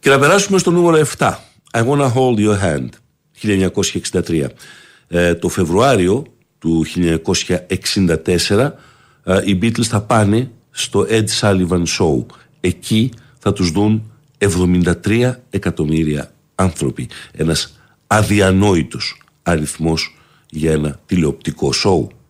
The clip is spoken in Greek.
Και να περάσουμε στο νούμερο 7. I Wanna Hold Your Hand, 1963. Το Φεβρουάριο του 1964 οι Beatles θα πάνε στο Ed Sullivan Show. Εκεί θα τους δουν 73 εκατομμύρια άνθρωποι. Ένας αδιανόητος αριθμός για ένα τηλεοπτικό σοου.